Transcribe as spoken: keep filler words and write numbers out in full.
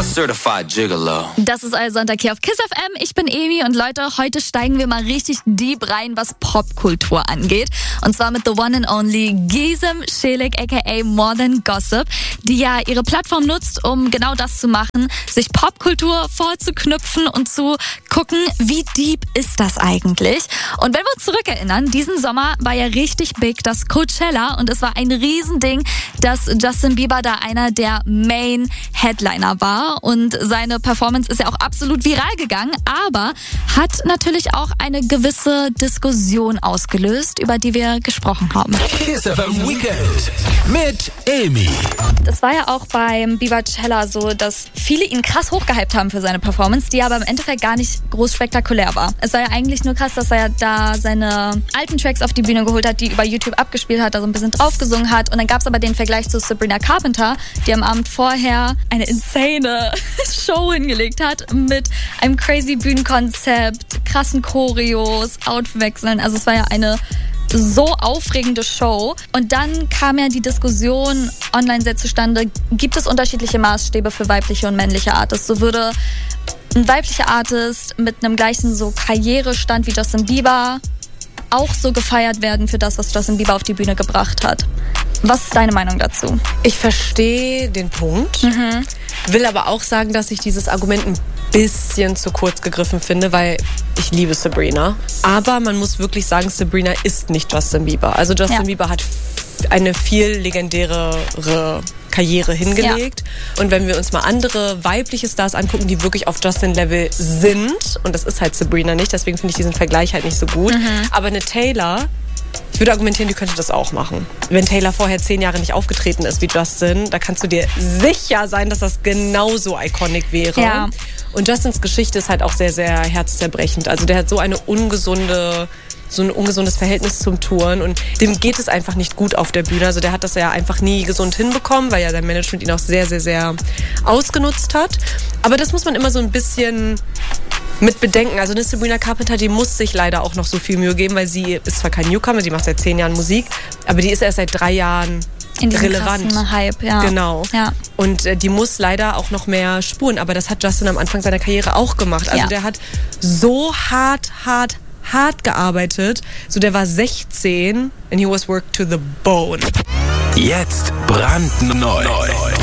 Certified Gigolo. Das ist euer Sonntag hier auf Kiss F M. Ich bin Emi und Leute, heute steigen wir mal richtig deep rein, was Popkultur angeht. Und zwar mit the one and only Gizem Çelik aka More Than Gossip, die ja ihre Plattform nutzt, um genau das zu machen, sich Popkultur vorzuknüpfen und zu gucken, wie deep ist das eigentlich. Und wenn wir uns zurückerinnern, diesen Sommer war ja richtig big das Coachella und es war ein Riesending, dass Justin Bieber da einer der Main Headliner war. Und seine Performance ist ja auch absolut viral gegangen, aber hat natürlich auch eine gewisse Diskussion ausgelöst, über die wir gesprochen haben. Kiss F M Weekend mit Emi. Das war ja auch beim Biebercella so, dass viele ihn krass hochgehypt haben für seine Performance, die aber im Endeffekt gar nicht groß spektakulär war. Es war ja eigentlich nur krass, dass er da seine alten Tracks auf die Bühne geholt hat, die über YouTube abgespielt hat, da so ein bisschen draufgesungen hat. Und dann gab es aber den Vergleich zu Sabrina Carpenter, die am Abend vorher eine insane Show hingelegt hat mit einem crazy Bühnenkonzept, krassen Choreos, Outwechseln. Also es war ja eine so aufregende Show. Und dann kam ja die Diskussion online sehr zustande, gibt es unterschiedliche Maßstäbe für weibliche und männliche Artists? So würde ein weiblicher Artist mit einem gleichen so Karrierestand wie Justin Bieber auch so gefeiert werden für das, was Justin Bieber auf die Bühne gebracht hat. Was ist deine Meinung dazu? Ich verstehe den Punkt, mhm. will aber auch sagen, dass ich dieses Argument ein bisschen zu kurz gegriffen finde, weil ich liebe Sabrina. Aber man muss wirklich sagen, Sabrina ist nicht Justin Bieber. Also Justin ja. Bieber hat eine viel legendärere Karriere hingelegt. Ja. Und wenn wir uns mal andere weibliche Stars angucken, die wirklich auf Justin-Level sind, und das ist halt Sabrina nicht, deswegen finde ich diesen Vergleich halt nicht so gut. Mhm. Aber eine Taylor, ich würde argumentieren, die könnte das auch machen. Wenn Taylor vorher zehn Jahre nicht aufgetreten ist wie Justin, da kannst du dir sicher sein, dass das genauso iconic wäre. Ja. Und Justins Geschichte ist halt auch sehr, sehr herzzerbrechend. Also der hat so eine ungesunde... so ein ungesundes Verhältnis zum Touren und dem geht es einfach nicht gut auf der Bühne. Also der hat das ja einfach nie gesund hinbekommen, weil ja sein Management ihn auch sehr, sehr, sehr ausgenutzt hat. Aber das muss man immer so ein bisschen mit bedenken. Also eine Sabrina Carpenter, die muss sich leider auch noch so viel Mühe geben, weil sie ist zwar kein Newcomer, die macht seit zehn Jahren Musik, aber die ist erst seit drei Jahren in relevant. Hype, ja. Genau. Ja. Und äh, die muss leider auch noch mehr spuren. Aber das hat Justin am Anfang seiner Karriere auch gemacht. Also ja. der hat so hart, hart, hart gearbeitet. So, der war sechzehn and he was worked to the bone. Jetzt brandneu.